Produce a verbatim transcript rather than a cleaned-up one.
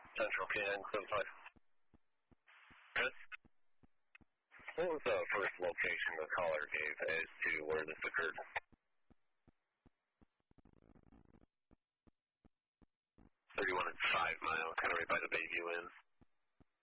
Central Canine, seven five. Good. What was the first location the caller gave as to where this occurred? thirty-one and five mile, kind of right by the Bayview Inn.